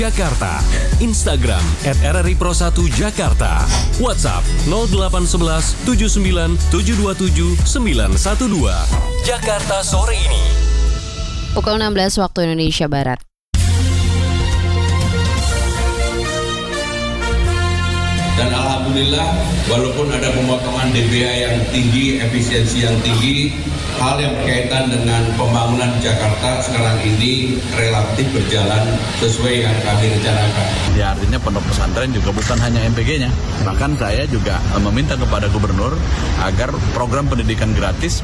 Jakarta, Instagram @RRI1 Jakarta, WhatsApp 0811 79 727 912. Jakarta sore ini. Pukul 16 waktu Indonesia Barat. Dan alhamdulillah walaupun ada pemotongan DBA yang tinggi, efisiensi yang tinggi, hal yang berkaitan dengan pembangunan Jakarta sekarang ini relatif berjalan sesuai yang kami rencanakan. Ya artinya pondok pesantren juga bukan hanya MPG-nya. Bahkan saya juga meminta kepada gubernur agar program pendidikan gratis.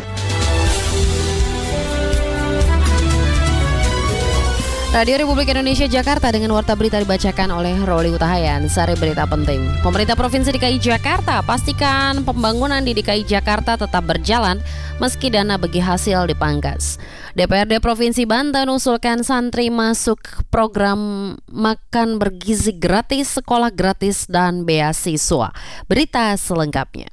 Radio Republik Indonesia Jakarta dengan warta berita dibacakan oleh Roli Utahayan. Sari berita penting. Pemerintah Provinsi DKI Jakarta pastikan pembangunan di DKI Jakarta tetap berjalan meski dana bagi hasil dipangkas. DPRD Provinsi Banten usulkan santri masuk program makan bergizi gratis, sekolah gratis, dan beasiswa. Berita selengkapnya.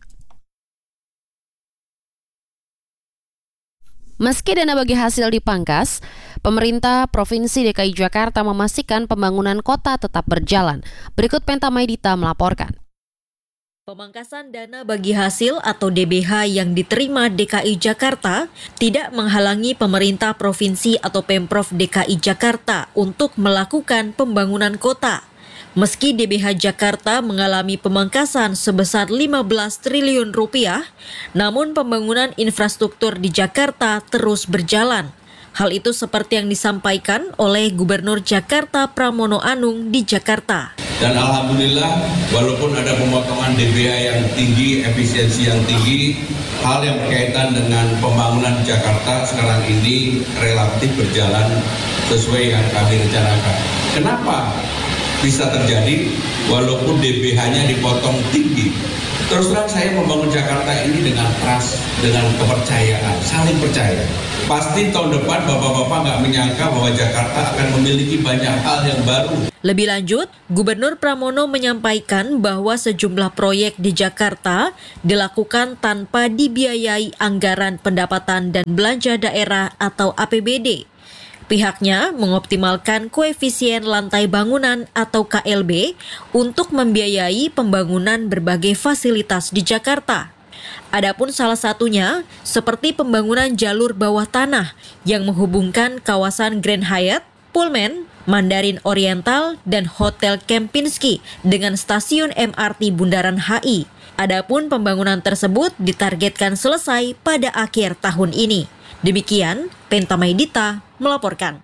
Meski dana bagi hasil dipangkas, pemerintah Provinsi DKI Jakarta memastikan pembangunan kota tetap berjalan. Berikut Penta Maidita melaporkan. Pemangkasan dana bagi hasil atau DBH yang diterima DKI Jakarta tidak menghalangi pemerintah provinsi atau Pemprov DKI Jakarta untuk melakukan pembangunan kota. Meski DBH Jakarta mengalami pemangkasan sebesar 15 triliun rupiah, namun pembangunan infrastruktur di Jakarta terus berjalan. Hal itu seperti yang disampaikan oleh Gubernur Jakarta Pramono Anung di Jakarta. Dan alhamdulillah walaupun ada pemotongan DBA yang tinggi, efisiensi yang tinggi, hal yang berkaitan dengan pembangunan Jakarta sekarang ini relatif berjalan sesuai yang kami rencanakan. Kenapa bisa terjadi walaupun DBH-nya dipotong tinggi? Terus terang saya membangun Jakarta ini dengan trust, dengan kepercayaan, saling percaya. Pasti tahun depan bapak-bapak nggak menyangka bahwa Jakarta akan memiliki banyak hal yang baru. Lebih lanjut, Gubernur Pramono menyampaikan bahwa sejumlah proyek di Jakarta dilakukan tanpa dibiayai anggaran pendapatan dan belanja daerah atau APBD. Pihaknya mengoptimalkan koefisien lantai bangunan atau KLB untuk membiayai pembangunan berbagai fasilitas di Jakarta. Adapun salah satunya seperti pembangunan jalur bawah tanah yang menghubungkan kawasan Grand Hyatt, Pullman, Mandarin Oriental, dan Hotel Kempinski dengan stasiun MRT Bundaran HI. Adapun pembangunan tersebut ditargetkan selesai pada akhir tahun ini. Demikian, Penta Maidita melaporkan.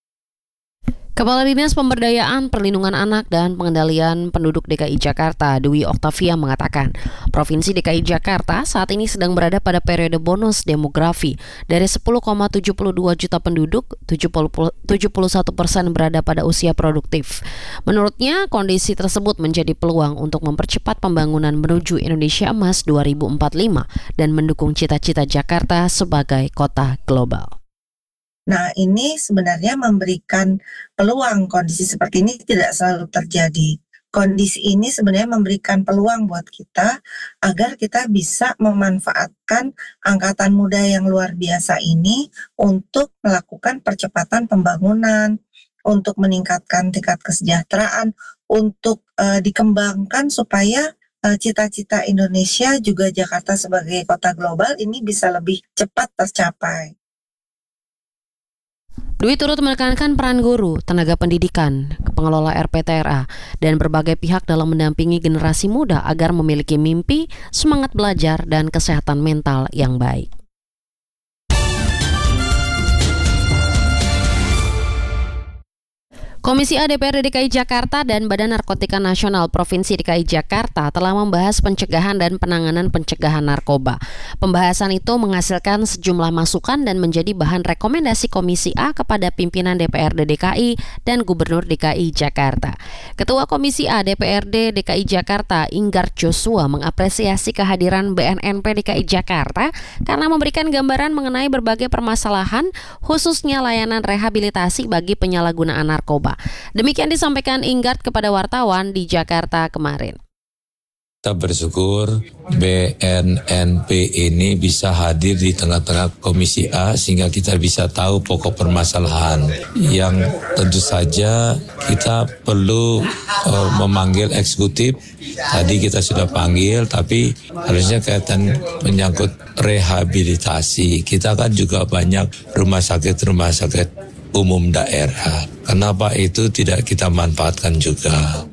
Kepala Dinas Pemberdayaan Perlindungan Anak dan Pengendalian Penduduk DKI Jakarta, Dwi Oktavia mengatakan, Provinsi DKI Jakarta saat ini sedang berada pada periode bonus demografi. Dari 10,72 juta penduduk, 71% berada pada usia produktif. Menurutnya, kondisi tersebut menjadi peluang untuk mempercepat pembangunan menuju Indonesia Emas 2045 dan mendukung cita-cita Jakarta sebagai kota global. Nah, ini sebenarnya memberikan peluang. Kondisi seperti ini tidak selalu terjadi. Kondisi ini sebenarnya memberikan peluang buat kita agar kita bisa memanfaatkan angkatan muda yang luar biasa ini untuk melakukan percepatan pembangunan, untuk meningkatkan tingkat kesejahteraan, untuk dikembangkan supaya cita-cita Indonesia juga Jakarta sebagai kota global ini bisa lebih cepat tercapai. Dwi turut menekankan peran guru, tenaga pendidikan, pengelola RPTRA, dan berbagai pihak dalam mendampingi generasi muda agar memiliki mimpi, semangat belajar, dan kesehatan mental yang baik. Komisi A DPRD DKI Jakarta dan Badan Narkotika Nasional Provinsi DKI Jakarta telah membahas pencegahan dan penanganan pencegahan narkoba. Pembahasan itu menghasilkan sejumlah masukan dan menjadi bahan rekomendasi Komisi A kepada pimpinan DPRD DKI dan Gubernur DKI Jakarta. Ketua Komisi A DPRD DKI Jakarta, Inggar Joshua, mengapresiasi kehadiran BNNP DKI Jakarta karena memberikan gambaran mengenai berbagai permasalahan, khususnya layanan rehabilitasi bagi penyalahgunaan narkoba. Demikian disampaikan Inggar kepada wartawan di Jakarta kemarin. Kita bersyukur BNNP ini bisa hadir di tengah-tengah Komisi A sehingga kita bisa tahu pokok permasalahan yang tentu saja kita perlu memanggil eksekutif. Tadi kita sudah panggil, tapi harusnya kaitan menyangkut rehabilitasi. Kita kan juga banyak rumah sakit umum daerah. Kenapa itu tidak kita manfaatkan juga?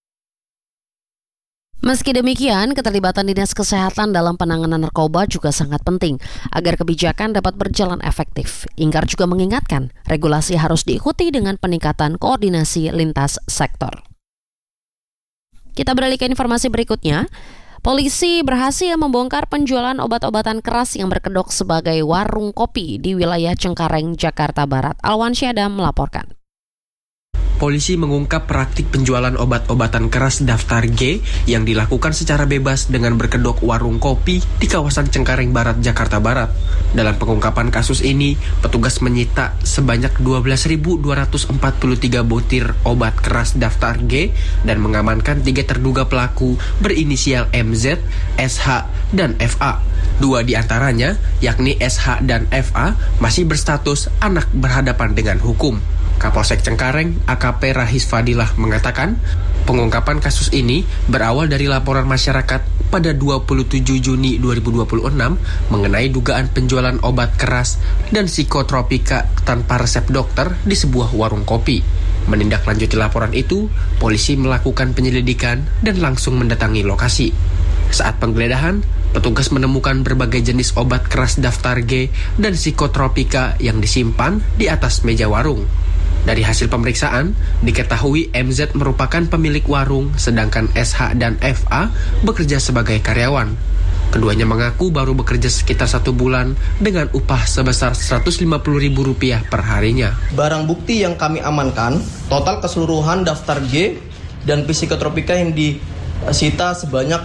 Meski demikian, keterlibatan Dinas Kesehatan dalam penanganan narkoba juga sangat penting agar kebijakan dapat berjalan efektif. Ingkar juga mengingatkan, regulasi harus diikuti dengan peningkatan koordinasi lintas sektor. Kita beralih ke informasi berikutnya. Polisi berhasil membongkar penjualan obat-obatan keras yang berkedok sebagai warung kopi di wilayah Cengkareng, Jakarta Barat. Alwan Syadam melaporkan. Polisi mengungkap praktik penjualan obat-obatan keras daftar G yang dilakukan secara bebas dengan berkedok warung kopi di kawasan Cengkareng Barat, Jakarta Barat. Dalam pengungkapan kasus ini, petugas menyita sebanyak 12.243 butir obat keras daftar G dan mengamankan 3 terduga pelaku berinisial MZ, SH, dan FA. 2 di antaranya, yakni SH dan FA, masih berstatus anak berhadapan dengan hukum. Kapolsek Cengkareng, AKP Rahis Fadilah mengatakan, pengungkapan kasus ini berawal dari laporan masyarakat pada 27 Juni 2026 mengenai dugaan penjualan obat keras dan psikotropika tanpa resep dokter di sebuah warung kopi. Menindaklanjuti laporan itu, polisi melakukan penyelidikan dan langsung mendatangi lokasi. Saat penggeledahan, petugas menemukan berbagai jenis obat keras daftar G dan psikotropika yang disimpan di atas meja warung. Dari hasil pemeriksaan, diketahui MZ merupakan pemilik warung, sedangkan SH dan FA bekerja sebagai karyawan. Keduanya mengaku baru bekerja sekitar 1 bulan dengan upah sebesar Rp150.000 per harinya. Barang bukti yang kami amankan, total keseluruhan daftar G dan psikotropika yang disita sebanyak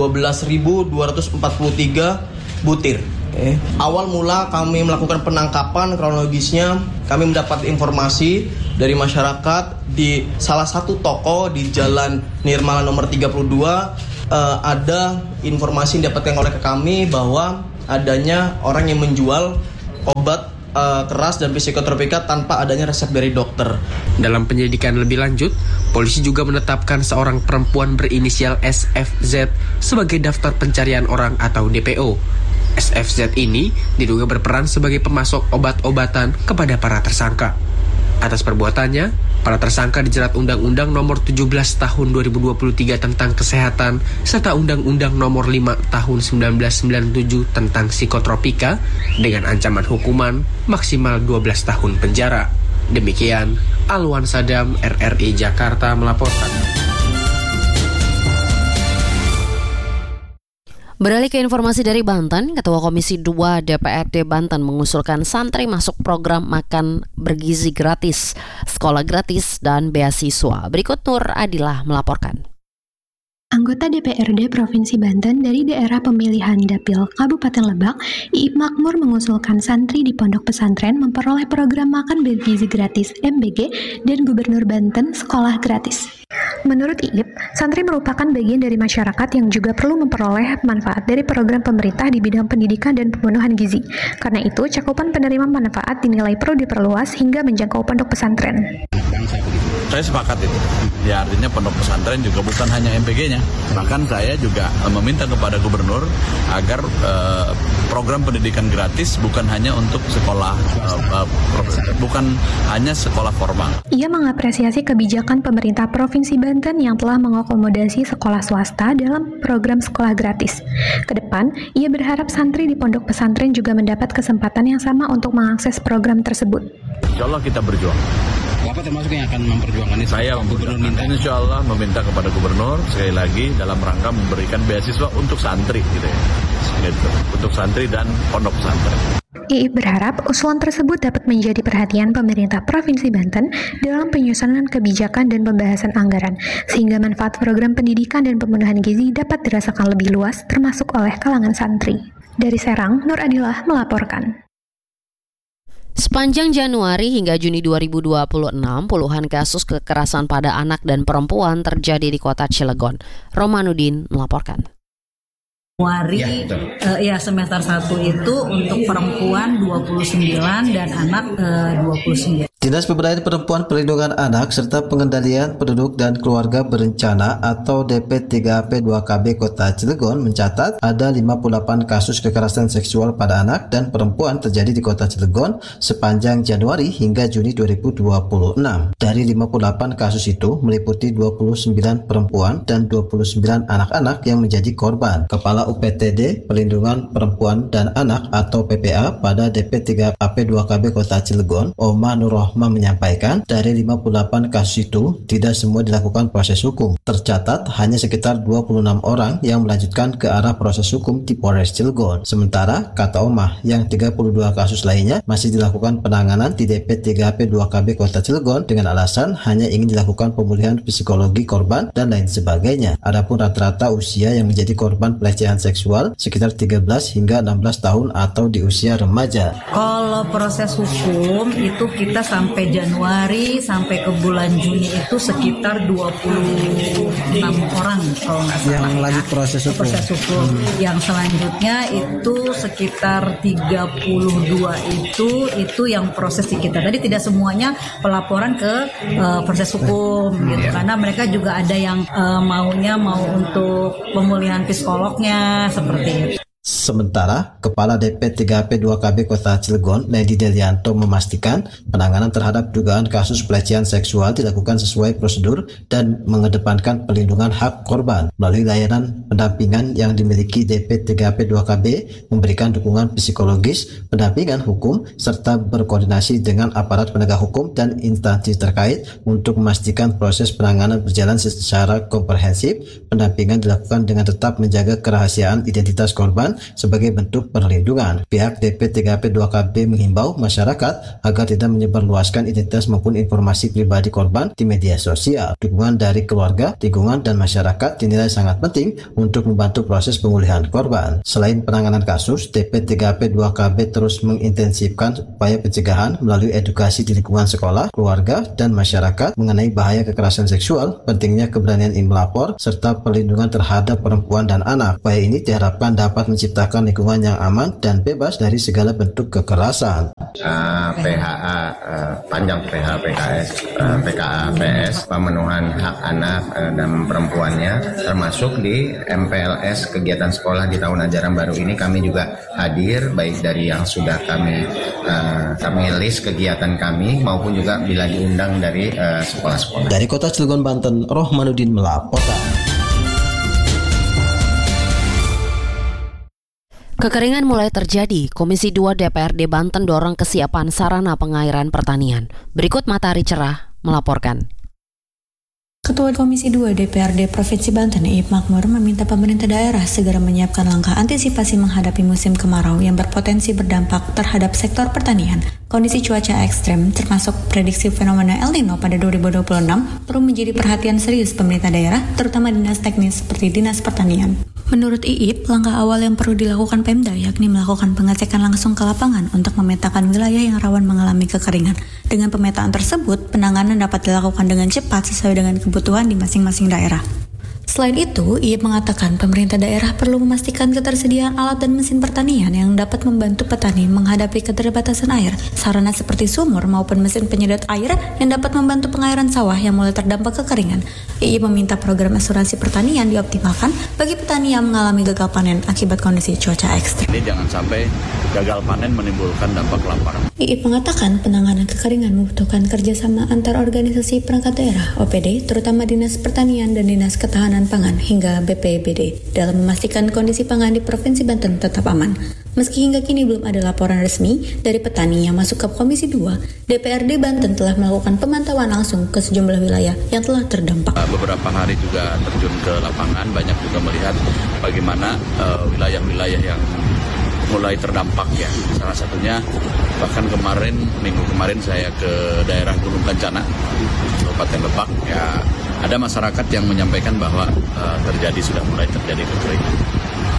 12.243 butir. Awal mula kami melakukan penangkapan, kronologisnya kami mendapat informasi dari masyarakat di salah satu toko di Jalan Nirmala nomor 32 ada informasi yang didapatkan oleh kami bahwa adanya orang yang menjual obat keras dan psikotropika tanpa adanya resep dari dokter. Dalam penyelidikan lebih lanjut, polisi juga menetapkan seorang perempuan berinisial SFZ sebagai daftar pencarian orang atau DPO. SFZ ini diduga berperan sebagai pemasok obat-obatan kepada para tersangka. Atas perbuatannya, para tersangka dijerat Undang-Undang Nomor 17 Tahun 2023 tentang Kesehatan serta Undang-Undang Nomor 5 Tahun 1997 tentang psikotropika dengan ancaman hukuman maksimal 12 tahun penjara. Demikian, Alwan Sadam, RRI Jakarta melaporkan. Beralih ke informasi dari Banten, Ketua Komisi 2 DPRD Banten mengusulkan santri masuk program makan bergizi gratis, sekolah gratis, dan beasiswa. Berikut Nur Adilah melaporkan. Anggota DPRD Provinsi Banten dari daerah pemilihan Dapil Kabupaten Lebak, Iip Makmur mengusulkan santri di pondok pesantren memperoleh program makan bergizi gratis MBG dan Gubernur Banten sekolah gratis. Menurut Iip, santri merupakan bagian dari masyarakat yang juga perlu memperoleh manfaat dari program pemerintah di bidang pendidikan dan pemenuhan gizi. Karena itu, cakupan penerima manfaat dinilai perlu diperluas hingga menjangkau pondok pesantren. Saya sepakat itu. Ya artinya pondok pesantren juga bukan hanya MPG-nya. Bahkan saya juga meminta kepada gubernur agar program pendidikan gratis bukan hanya untuk sekolah, bukan hanya sekolah formal. Ia mengapresiasi kebijakan pemerintah Provinsi Banten yang telah mengakomodasi sekolah swasta dalam program sekolah gratis. Kedepan, ia berharap santri di pondok pesantren juga mendapat kesempatan yang sama untuk mengakses program tersebut. Insya Allah kita berjuang. Bapak termasuk yang akan memperjuangkan itu? Saya insya Allah meminta kepada gubernur sekali lagi dalam rangka memberikan beasiswa untuk santri gitu ya. Gitu. Untuk santri dan pondok pesantren. Iip berharap usulan tersebut dapat menjadi perhatian pemerintah Provinsi Banten dalam penyusunan kebijakan dan pembahasan anggaran, sehingga manfaat program pendidikan dan pemenuhan gizi dapat dirasakan lebih luas termasuk oleh kalangan santri. Dari Serang, Nur Adilah melaporkan. Sepanjang Januari hingga Juni 2026, puluhan kasus kekerasan pada anak dan perempuan terjadi di kota Cilegon. Romanudin melaporkan. Semester 1 itu untuk perempuan 29 dan anak 29. Dinas Pemberdayaan Perempuan Perlindungan Anak serta Pengendalian Penduduk dan Keluarga Berencana atau DP3AP2KB Kota Cilegon mencatat ada 58 kasus kekerasan seksual pada anak dan perempuan terjadi di Kota Cilegon sepanjang Januari hingga Juni 2026. Dari 58 kasus itu meliputi 29 perempuan dan 29 anak-anak yang menjadi korban. Kepala UPTD Perlindungan Perempuan dan Anak atau PPA pada DP3AP2KB Kota Cilegon, Oma Nurrohma menyampaikan dari 58 kasus itu tidak semua dilakukan proses hukum. Tercatat hanya sekitar 26 orang yang melanjutkan ke arah proses hukum di Polres Cilegon. Sementara, kata Oma, yang 32 kasus lainnya masih dilakukan penanganan di DP3AP2KB Kota Cilegon dengan alasan hanya ingin dilakukan pemulihan psikologi korban dan lain sebagainya. Adapun rata-rata usia yang menjadi korban pelecehan seksual sekitar 13 hingga 16 tahun atau di usia remaja. Kalau proses hukum itu kita sampai Januari sampai ke bulan Juni itu sekitar 26 orang kalau nggak salah. Yang lanjut proses hukum. Yang selanjutnya itu sekitar 32 itu yang proses di kita. Tadi tidak semuanya pelaporan ke proses hukum gitu karena mereka juga ada yang mau untuk pemulihan psikolognya seperti itu. Sementara, Kepala DP3AP2KB Kota Cilegon, Lady Delianto memastikan penanganan terhadap dugaan kasus pelecehan seksual dilakukan sesuai prosedur dan mengedepankan perlindungan hak korban. Melalui layanan pendampingan yang dimiliki DP3AP2KB memberikan dukungan psikologis, pendampingan hukum, serta berkoordinasi dengan aparat penegak hukum dan instansi terkait untuk memastikan proses penanganan berjalan secara komprehensif. Pendampingan dilakukan dengan tetap menjaga kerahasiaan identitas korban sebagai bentuk perlindungan. Pihak DP3AP2KB menghimbau masyarakat agar tidak menyebarluaskan identitas maupun informasi pribadi korban di media sosial. Dukungan dari keluarga, lingkungan, dan masyarakat dinilai sangat penting untuk membantu proses pemulihan korban. Selain penanganan kasus, DP3AP2KB terus mengintensifkan upaya pencegahan melalui edukasi di lingkungan sekolah, keluarga, dan masyarakat mengenai bahaya kekerasan seksual, pentingnya keberanian melapor, serta perlindungan terhadap perempuan dan anak. Upaya ini diharapkan dapat menciptakan lingkungan yang aman dan bebas dari segala bentuk kekerasan. PHA, panjang PHA PKS, PKA PS, pemenuhan hak anak dan perempuannya, termasuk di MPLS kegiatan sekolah di tahun ajaran baru ini kami juga hadir, baik dari yang sudah kami list kegiatan kami maupun juga bila diundang dari sekolah-sekolah. Dari Kota Cilegon, Banten, Rohmanudin melaporkan. Kekeringan mulai terjadi. Komisi 2 DPRD Banten dorong kesiapan sarana pengairan pertanian. Berikut Matahari Cerah melaporkan. Ketua Komisi 2 DPRD Provinsi Banten, Iip Makmur, meminta pemerintah daerah segera menyiapkan langkah antisipasi menghadapi musim kemarau yang berpotensi berdampak terhadap sektor pertanian. Kondisi cuaca ekstrem, termasuk prediksi fenomena El Nino pada 2026, perlu menjadi perhatian serius pemerintah daerah, terutama dinas teknis seperti Dinas Pertanian. Menurut Iip, langkah awal yang perlu dilakukan Pemda yakni melakukan pengecekan langsung ke lapangan untuk memetakan wilayah yang rawan mengalami kekeringan. Dengan pemetaan tersebut, penanganan dapat dilakukan dengan cepat sesuai dengan kebutuhan di masing-masing daerah. Selain itu, Iip mengatakan pemerintah daerah perlu memastikan ketersediaan alat dan mesin pertanian yang dapat membantu petani menghadapi keterbatasan air, sarana seperti sumur maupun mesin penyedot air yang dapat membantu pengairan sawah yang mulai terdampak kekeringan. Iip meminta program asuransi pertanian dioptimalkan bagi petani yang mengalami gagal panen akibat kondisi cuaca ekstrem. Ini jangan sampai gagal panen menimbulkan dampak kelaparan. Iip mengatakan penanganan kekeringan membutuhkan kerjasama antar organisasi perangkat daerah, OPD, terutama Dinas Pertanian dan Dinas Ketahanan Pangan hingga BPBD dalam memastikan kondisi pangan di Provinsi Banten tetap aman. Meski hingga kini belum ada laporan resmi dari petani yang masuk ke Komisi 2, DPRD Banten telah melakukan pemantauan langsung ke sejumlah wilayah yang telah terdampak. Beberapa hari juga terjun ke lapangan, banyak juga melihat bagaimana wilayah-wilayah yang mulai terdampak ya. Salah satunya bahkan minggu kemarin saya ke daerah Gunung Kencana, Kabupaten Lebak ya. Ada masyarakat yang menyampaikan bahwa sudah mulai terjadi kekeringan.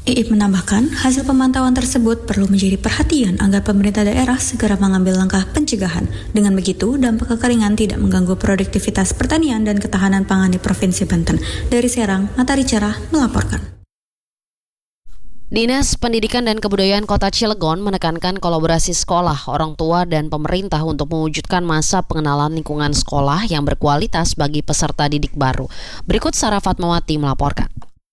Iip menambahkan, hasil pemantauan tersebut perlu menjadi perhatian agar pemerintah daerah segera mengambil langkah pencegahan. Dengan begitu, dampak kekeringan tidak mengganggu produktivitas pertanian dan ketahanan pangan di Provinsi Banten. Dari Serang, Matahari Cerah melaporkan. Dinas Pendidikan dan Kebudayaan Kota Cilegon menekankan kolaborasi sekolah, orang tua, dan pemerintah untuk mewujudkan masa pengenalan lingkungan sekolah yang berkualitas bagi peserta didik baru. Berikut Sarah Fatmawati melaporkan.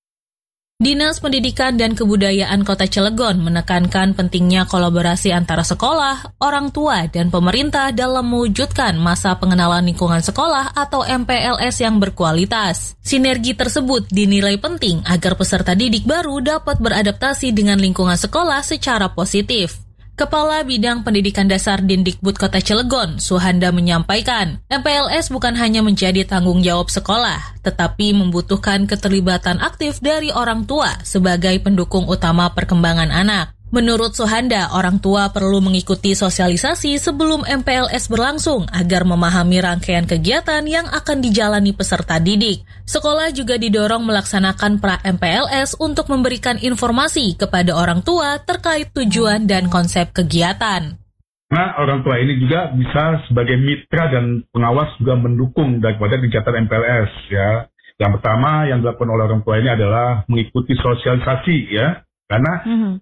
Dinas Pendidikan dan Kebudayaan Kota Cilegon menekankan pentingnya kolaborasi antara sekolah, orang tua, dan pemerintah dalam mewujudkan masa pengenalan lingkungan sekolah atau MPLS yang berkualitas. Sinergi tersebut dinilai penting agar peserta didik baru dapat beradaptasi dengan lingkungan sekolah secara positif. Kepala Bidang Pendidikan Dasar Dindikbud Kota Cilegon, Suhanda menyampaikan, MPLS bukan hanya menjadi tanggung jawab sekolah, tetapi membutuhkan keterlibatan aktif dari orang tua sebagai pendukung utama perkembangan anak. Menurut Suhanda, orang tua perlu mengikuti sosialisasi sebelum MPLS berlangsung agar memahami rangkaian kegiatan yang akan dijalani peserta didik. Sekolah juga didorong melaksanakan pra-MPLS untuk memberikan informasi kepada orang tua terkait tujuan dan konsep kegiatan. Nah, orang tua ini juga bisa sebagai mitra dan pengawas juga mendukung daripada kegiatan MPLS ya. Yang pertama yang dilakukan oleh orang tua ini adalah mengikuti sosialisasi ya, karena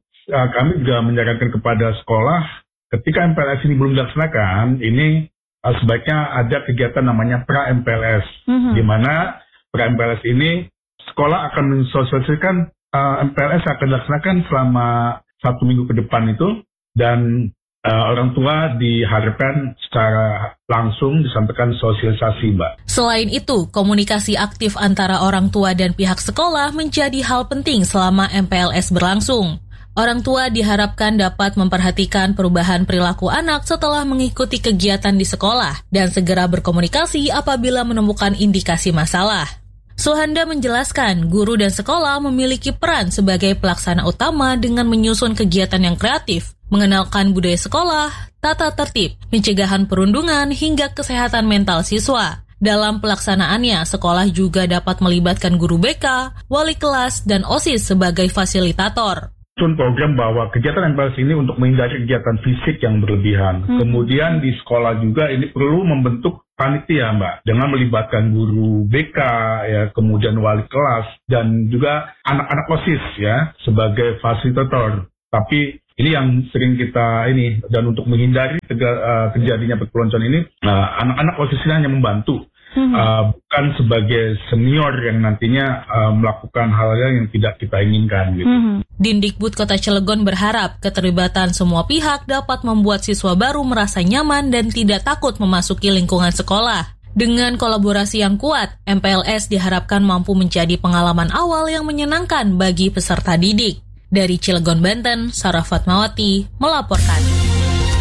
kami juga menyarankan kepada sekolah ketika MPLS ini belum dilaksanakan, ini sebaiknya ada kegiatan namanya pra-MPLS, di mana pra-MPLS ini sekolah akan mensosialisasikan MPLS akan dilaksanakan selama 1 minggu ke depan itu, dan orang tua diharapkan secara langsung disampaikan sosialisasi, Mbak. Selain itu, komunikasi aktif antara orang tua dan pihak sekolah menjadi hal penting selama MPLS berlangsung. Orang tua diharapkan dapat memperhatikan perubahan perilaku anak setelah mengikuti kegiatan di sekolah dan segera berkomunikasi apabila menemukan indikasi masalah. Suhanda menjelaskan, guru dan sekolah memiliki peran sebagai pelaksana utama dengan menyusun kegiatan yang kreatif, mengenalkan budaya sekolah, tata tertib, pencegahan perundungan, hingga kesehatan mental siswa. Dalam pelaksanaannya, sekolah juga dapat melibatkan guru BK, wali kelas, dan OSIS sebagai fasilitator. Program bahwa kegiatan MPLS ini untuk menghindari kegiatan fisik yang berlebihan. Kemudian di sekolah juga ini perlu membentuk panitia, Mbak, dengan melibatkan guru BK, ya, kemudian wali kelas, dan juga anak-anak OSIS ya sebagai fasilitator. Tapi ini yang sering kita ini, dan untuk menghindari terjadinya perpeloncoan ini, anak-anak OSIS ini hanya membantu. Bukan sebagai senior yang nantinya melakukan hal-hal yang tidak kita inginkan gitu. Dindikbud Kota Cilegon berharap keterlibatan semua pihak dapat membuat siswa baru merasa nyaman dan tidak takut memasuki lingkungan sekolah. Dengan kolaborasi yang kuat, MPLS diharapkan mampu menjadi pengalaman awal yang menyenangkan bagi peserta didik. Dari Cilegon, Banten, Sarah Fatmawati melaporkan.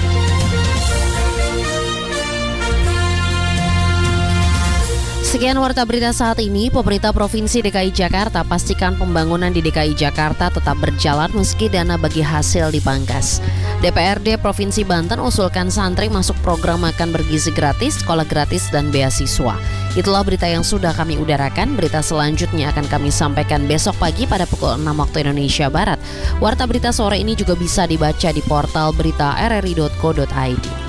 Sekian warta berita saat ini. Pemerintah Provinsi DKI Jakarta pastikan pembangunan di DKI Jakarta tetap berjalan meski dana bagi hasil dipangkas. DPRD Provinsi Banten usulkan santri masuk program makan bergizi gratis, sekolah gratis, dan beasiswa. Itulah berita yang sudah kami udarakan. Berita selanjutnya akan kami sampaikan besok pagi pada pukul 6 waktu Indonesia Barat. Warta berita sore ini juga bisa dibaca di portal berita rri.co.id.